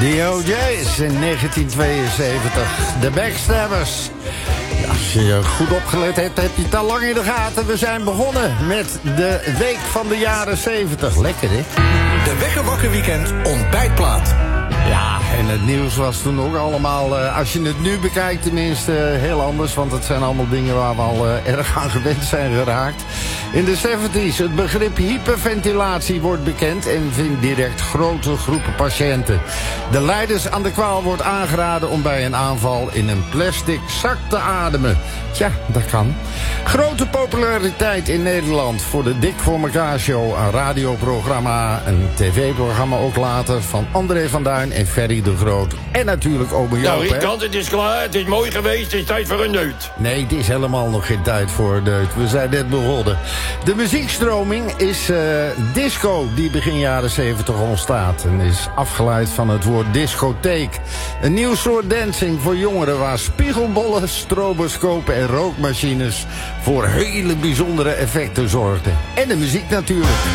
De OJ's in 1972. De Backstabbers. Als je goed opgelet hebt, heb je het al lang in de gaten. We zijn begonnen met de week van de jaren 70. Lekker, hè? De Wekker Wakker Weekend ontbijtplaat. Ja, en het nieuws was toen ook allemaal, als je het nu bekijkt tenminste, heel anders. Want het zijn allemaal dingen waar we al erg aan gewend zijn geraakt. In de 70's, het begrip hyperventilatie wordt bekend en vindt direct grote groepen patiënten. De lijders aan de kwaal wordt aangeraden om bij een aanval in een plastic zak te ademen. Tja, dat kan. Grote populariteit in Nederland voor de Dik voor elkaar show, een radioprogramma, een tv-programma ook later van André van Duin en Ferry de Groot. En natuurlijk Ome Joop. Nou, Rikant, het is klaar, het is mooi geweest, het is tijd voor een neut. Nee, het is helemaal nog geen tijd voor een neut. We zijn net begonnen. De muziekstroming is disco, die begin jaren 70 ontstaat. En is afgeleid van het woord discotheek. Een nieuw soort dancing voor jongeren waar spiegelbollen, stroboscopen en rookmachines voor hele bijzondere effecten zorgden. En de muziek natuurlijk.